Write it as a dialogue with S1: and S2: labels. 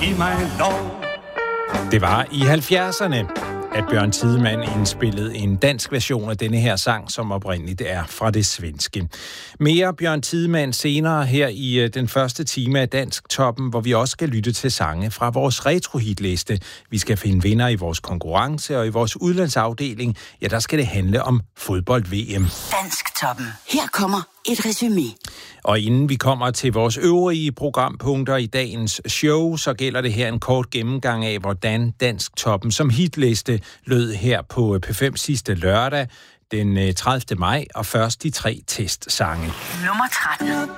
S1: giv mig lov.
S2: Det var i 70'erne, at Bjørn Tidemand indspillede en dansk version af denne her sang, som oprindeligt er fra det svenske. Mere Bjørn Tidemand senere her i den første time af Dansk Toppen, hvor vi også skal lytte til sange fra vores retrohitliste. Vi skal finde vinder i vores konkurrence, og i vores udlandsafdeling, ja, der skal det handle om fodbold-VM.
S3: Dansk Toppen. Her kommer et resumé.
S2: Og inden vi kommer til vores øvrige programpunkter i dagens show, så gælder det her en kort gennemgang af, hvordan Dansk Toppen som hitliste lød her på P5 sidste lørdag, den 30. maj, og først de 3 testsange.
S3: Nummer 13.